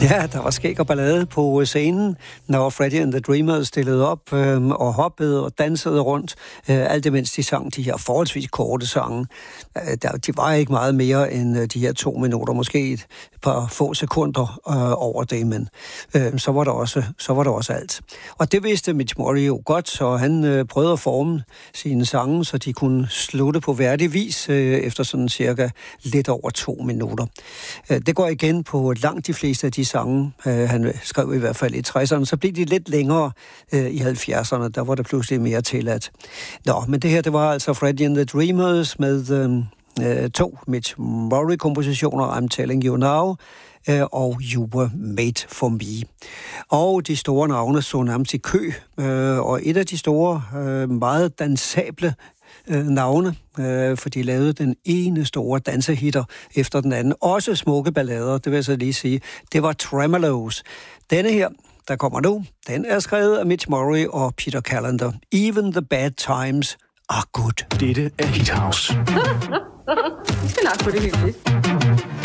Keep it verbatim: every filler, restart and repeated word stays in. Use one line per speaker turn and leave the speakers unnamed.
Ja, der var skæg og ballade på scenen, når Freddie and the Dreamers stillede op øh, og hoppede og dansede rundt, øh, alt imens de sang de her forholdsvis korte sange. Øh, der, de var ikke meget mere end øh, de her to minutter, måske et par få sekunder øh, over det, men øh, så, var der også, så var der også alt. Og det vidste Mitch Murray jo godt, så han øh, prøvede at forme sine sange, så de kunne slutte på værdig vis øh, efter sådan cirka lidt over to minutter. Øh, det går igen på langt de fleste af de sange, øh, han skrev i hvert fald i tresserne, så blev de lidt længere øh, i halvfjerdserne, der var der pludselig mere tilladt. Nå, men det her, det var altså Freddie and the Dreamers med øh, to Mitch Murray-kompositioner, I'm Telling You Now, øh, og You Were Made For Me. Og de store navne så nærmest i kø, øh, og et af de store, øh, meget dansable øh, navne, øh, for de lavede den ene store dansehitter efter den anden. Også smukke ballader, det vil jeg så lige sige. Det var Tremolos. Denne her, der kommer nu, den er skrevet af Mitch Murray og Peter Callender. Even the bad times are good.
Dette er Hit House.
Vi skal nok få det hyggeligt.